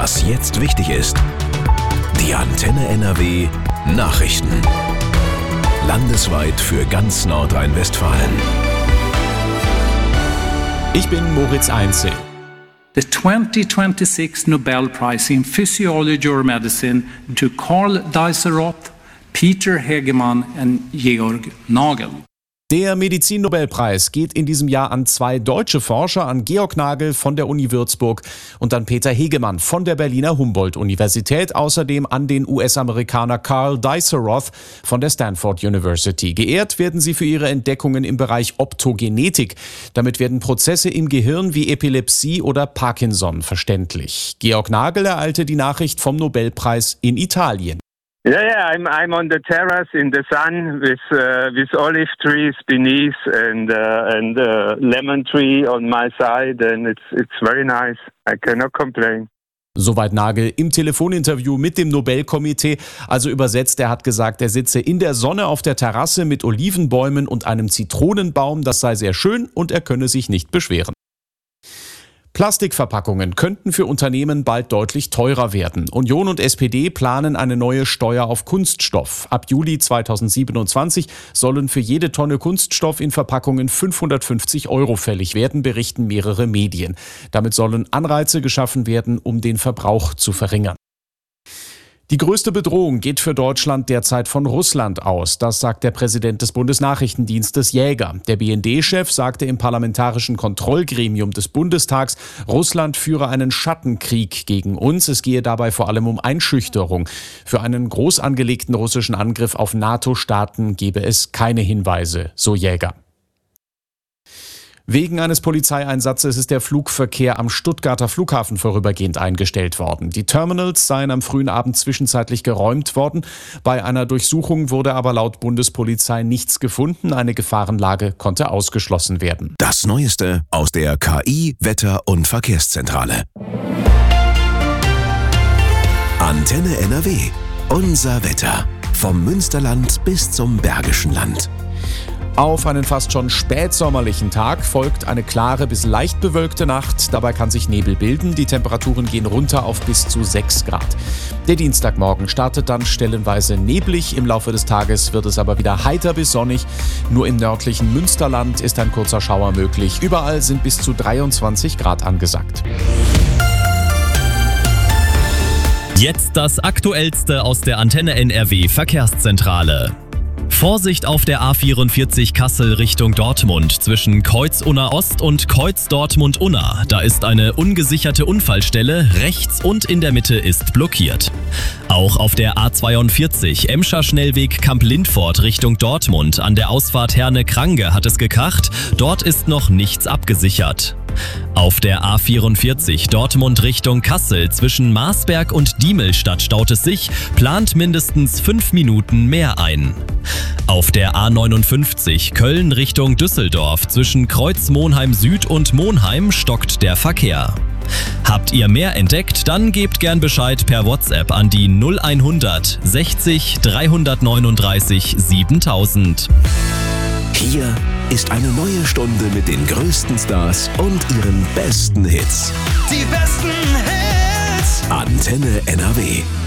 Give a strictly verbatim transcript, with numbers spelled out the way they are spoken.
Was jetzt wichtig ist. Die Antenne N R W Nachrichten. Landesweit für ganz Nordrhein-Westfalen. Ich bin Moritz Einzel. The twenty twenty-six Nobel Prize in Physiology or Medicine to Karl Dieseroth, Peter Hegemann und Georg Nagel. Der Medizin-Nobelpreis geht in diesem Jahr an zwei deutsche Forscher, an Georg Nagel von der Uni Würzburg und an Peter Hegemann von der Berliner Humboldt-Universität, außerdem an den U S-Amerikaner Karl Dieseroth von der Stanford University. Geehrt werden sie für ihre Entdeckungen im Bereich Optogenetik. Damit werden Prozesse im Gehirn wie Epilepsie oder Parkinson verständlich. Georg Nagel ereilte die Nachricht vom Nobelpreis in Italien. Yeah, yeah, I'm I'm on the terrace in the sun with uh, with olive trees beneath and uh, and uh, lemon tree on my side, and it's it's very nice. I cannot complain. Soweit Nagel im Telefoninterview mit dem Nobelkomitee. Also übersetzt, er hat gesagt, er sitze in der Sonne auf der Terrasse mit Olivenbäumen und einem Zitronenbaum. Das sei sehr schön und er könne sich nicht beschweren. Plastikverpackungen könnten für Unternehmen bald deutlich teurer werden. Union und S P D planen eine neue Steuer auf Kunststoff. Ab Juli zweitausendsiebenundzwanzig sollen für jede Tonne Kunststoff in Verpackungen fünfhundertfünfzig Euro fällig werden, berichten mehrere Medien. Damit sollen Anreize geschaffen werden, um den Verbrauch zu verringern. Die größte Bedrohung geht für Deutschland derzeit von Russland aus. Das sagt der Präsident des Bundesnachrichtendienstes Jäger. Der B N D-Chef sagte im Parlamentarischen Kontrollgremium des Bundestags, Russland führe einen Schattenkrieg gegen uns. Es gehe dabei vor allem um Einschüchterung. Für einen groß angelegten russischen Angriff auf NATO-Staaten gebe es keine Hinweise, so Jäger. Wegen eines Polizeieinsatzes ist der Flugverkehr am Stuttgarter Flughafen vorübergehend eingestellt worden. Die Terminals seien am frühen Abend zwischenzeitlich geräumt worden. Bei einer Durchsuchung wurde aber laut Bundespolizei nichts gefunden. Eine Gefahrenlage konnte ausgeschlossen werden. Das Neueste aus der K I, Wetter- und Verkehrszentrale. Antenne N R W. Unser Wetter. Vom Münsterland bis zum Bergischen Land. Auf einen fast schon spätsommerlichen Tag folgt eine klare bis leicht bewölkte Nacht. Dabei kann sich Nebel bilden. Die Temperaturen gehen runter auf bis zu sechs Grad. Der Dienstagmorgen startet dann stellenweise neblig. Im Laufe des Tages wird es aber wieder heiter bis sonnig. Nur im nördlichen Münsterland ist ein kurzer Schauer möglich. Überall sind bis zu dreiundzwanzig Grad angesagt. Jetzt das Aktuellste aus der Antenne N R W Verkehrszentrale. Vorsicht auf der A vierundvierzig Kassel Richtung Dortmund zwischen Kreuz-Unna Ost und Kreuz-Dortmund-Unna. Da ist eine ungesicherte Unfallstelle, rechts und in der Mitte ist blockiert. Auch auf der A zweiundvierzig Emscher Schnellweg Kamp-Lindfort Richtung Dortmund an der Ausfahrt Herne-Krange hat es gekracht. Dort ist noch nichts abgesichert. Auf der A vierundvierzig Dortmund Richtung Kassel zwischen Marsberg und Diemelstadt staut es sich, plant mindestens fünf Minuten mehr ein. Auf der A neunundfünfzig Köln Richtung Düsseldorf zwischen Kreuz Monheim Süd und Monheim stockt der Verkehr. Habt ihr mehr entdeckt? Dann gebt gern Bescheid per WhatsApp an die null hundert sechzig dreihundertneununddreißig siebentausend. Hier ist eine neue Stunde mit den größten Stars und ihren besten Hits. Die besten Hits. Antenne N R W.